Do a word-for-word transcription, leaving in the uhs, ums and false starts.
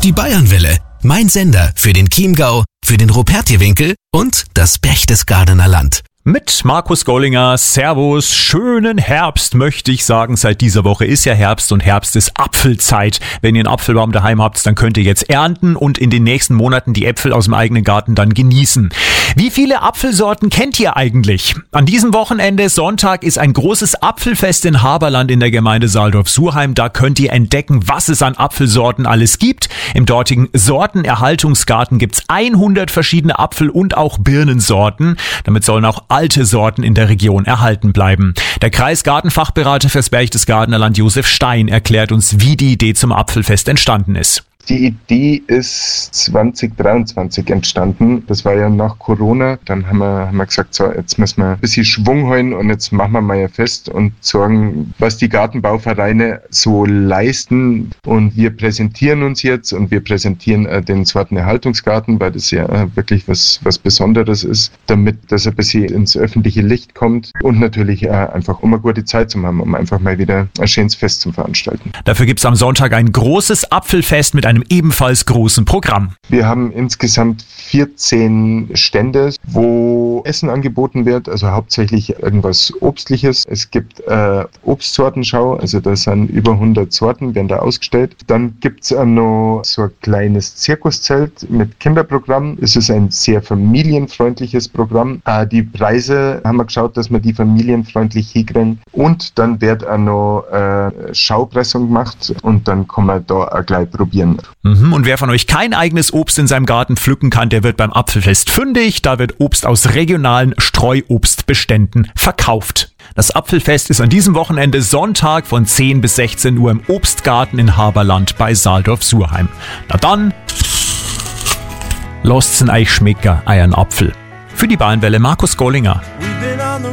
Die Bayernwelle, mein Sender für den Chiemgau, für den Rupertiewinkel und das Berchtesgadener Land. Mit Markus Gollinger, Servus, schönen Herbst möchte ich sagen. Seit dieser Woche ist ja Herbst und Herbst ist Apfelzeit. Wenn ihr einen Apfelbaum daheim habt, dann könnt ihr jetzt ernten und in den nächsten Monaten die Äpfel aus dem eigenen Garten dann genießen. Wie viele Apfelsorten kennt ihr eigentlich? An diesem Wochenende, Sonntag, ist ein großes Apfelfest in Haberland in der Gemeinde Saldorf-Surheim. Da könnt ihr entdecken, was es an Apfelsorten alles gibt. Im dortigen Sortenerhaltungsgarten gibt's hundert verschiedene Apfel- und auch Birnensorten. Damit sollen auch alte Sorten in der Region erhalten bleiben. Der Kreisgartenfachberater fürs Berchtesgadener Land Josef Stein erklärt uns, wie die Idee zum Apfelfest entstanden ist. Die Idee ist zwanzig dreiundzwanzig entstanden. Das war ja nach Corona. Dann haben wir, haben wir gesagt, so, jetzt müssen wir ein bisschen Schwung holen und jetzt machen wir mal ein Fest und sagen, was die Gartenbauvereine so leisten. Und wir präsentieren uns jetzt und wir präsentieren äh, den Sortenerhaltungsgarten, weil das ja äh, wirklich was, was Besonderes ist, damit das ein bisschen ins öffentliche Licht kommt und natürlich äh, einfach, um eine gute Zeit zu haben, um einfach mal wieder ein schönes Fest zu veranstalten. Dafür gibt es am Sonntag ein großes Apfelfest mit einem ebenfalls großen Programm. Wir haben insgesamt vierzehn Stände, wo Essen angeboten wird, also hauptsächlich irgendwas Obstliches. Es gibt äh, Obstsortenschau, also da sind über hundert Sorten, werden da ausgestellt. Dann gibt es noch so ein kleines Zirkuszelt mit Kinderprogramm. Es ist ein sehr familienfreundliches Programm. Äh, die Preise haben wir geschaut, dass wir die familienfreundlich hinkriegen. Und dann wird auch noch äh, Schaupressung gemacht und dann kann man da auch gleich probieren. Mhm, und wer von euch kein eigenes Obst in seinem Garten pflücken kann, der wird beim Apfelfest fündig. Da wird Obst aus regionalen Streuobstbeständen verkauft. Das Apfelfest ist an diesem Wochenende Sonntag von zehn bis sechzehn Uhr im Obstgarten in Haberland bei Saldorf-Surheim. Na dann, lasst's euch schmecken, euren Apfel. Für die Bayernwelle Markus Gollinger.